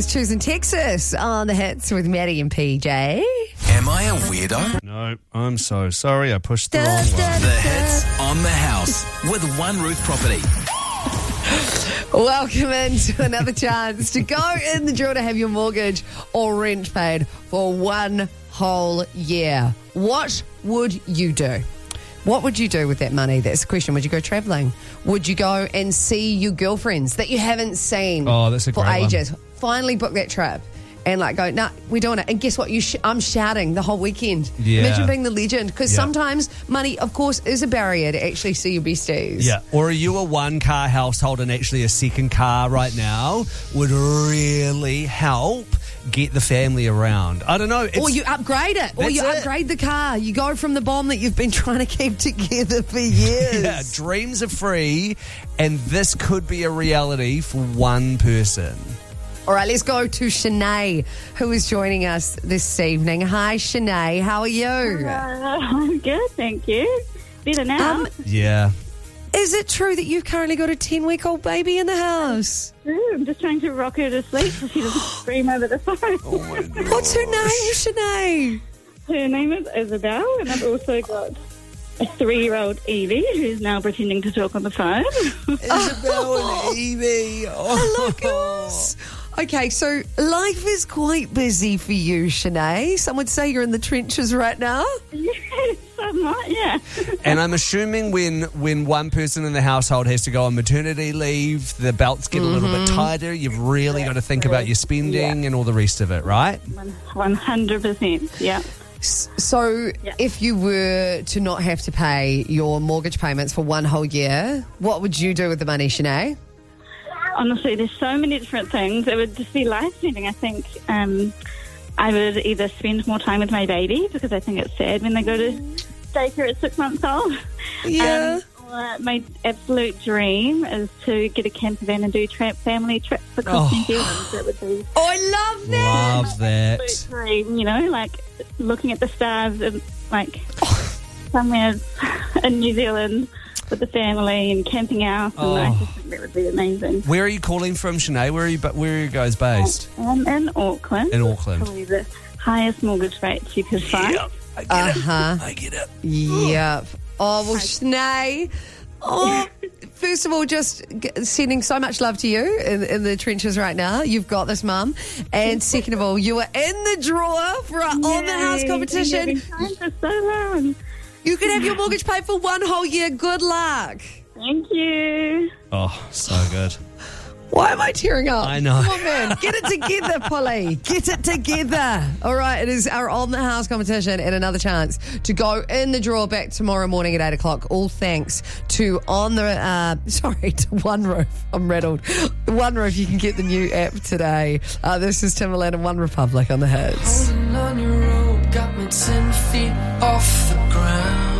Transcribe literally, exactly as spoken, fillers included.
is Choosing Texas on the hits with Maddie and P J. Am I a weirdo? No, I'm so sorry. I pushed the wrong one. The hits on the house with One Roof Property. Welcome into another chance to go in the draw to have your mortgage or rent paid for one whole year. What would you do? What would you do with that money? That's the question. Would you go travelling? Would you go and see your girlfriends that you haven't seen Oh, that's a for great one. ages? Finally book that trip and like go, nah, we're doing it. And guess what? You sh- I'm shouting the whole weekend. Yeah. Imagine being the legend. Because Yeah. sometimes money, of course, is a barrier to actually see your besties. Yeah. Or are you a one-car household and actually a second car right now would really help get the family around? I don't know. It's, Or you upgrade it. Or That's you it. upgrade the car. You go from the bomb that you've been trying to keep together for years. yeah, dreams are free, and this could be a reality for one person. All right, let's go to Shanae, who is joining us this evening. Hi, Shanae. How are you? Uh, I'm good, thank you. Better now. Um, Yeah. is it true that you've currently got a ten-week-old baby in the house? I'm just trying to rock her to sleep so she doesn't scream over the phone. Oh my God. What's her name, Shanae? Her name is Isabel, and I've also got a three-year-old Evie who's now pretending to talk on the phone. Isabel and Evie. Oh. Hello, girls. Okay, so life is quite busy for you, Shanae. Some would say you're in the trenches right now. Yes, somewhat, yeah. And I'm assuming when when one person in the household has to go on maternity leave, the belts get a little bit tighter. You've really got to think about your spending and all the rest of it, right? one hundred percent, yeah. S- So Yeah. if you were to not have to pay your mortgage payments for one whole year, what would you do with the money, Shanae? Honestly, there's so many different things. It would just be life-changing. I think um, I would either spend more time with my baby because I think it's sad when they go to daycare at six months old. Yeah. Um, or my absolute dream is to get a camper van and do tra- family trips across Oh. New Zealand. That would be Oh, I love that. Love that. absolute dream, you know, like looking at the stars and like somewhere in New Zealand with the family and camping out. And Oh. I just think that would be amazing. Where are you calling from, Shanae? Where are you? Where are you guys based? I'm in Auckland. In Auckland. Probably the highest mortgage rates you could find. I get Uh-huh. it. I get it. Yep. Oh, well, Shanae. Oh, first of all, just g- sending so much love to you in, in the trenches right now. You've got this, Mum. And second of all, you are in the draw for our On the House Yay, competition. I've been trying for so long. You can have your mortgage paid for one whole year. Good luck. Thank you. Oh, so good. Why am I tearing up? I know. Come on, man. Get it together, Polly. Get it together. All right, it is our On the House competition and another chance to go in the draw back tomorrow morning at eight o'clock. All thanks to On the, uh, sorry, to One Roof. I'm rattled. One Roof, you can get the new app today. Uh, this is Timberland and One Republic on the hits. Holding on your rope got me ten feet off the ground.